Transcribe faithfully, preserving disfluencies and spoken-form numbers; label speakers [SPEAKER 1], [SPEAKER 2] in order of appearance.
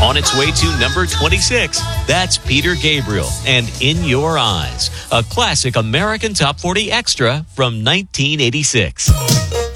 [SPEAKER 1] On its way to number twenty-six, that's Peter Gabriel and In Your Eyes, a classic American Top forty extra from nineteen eighty-six.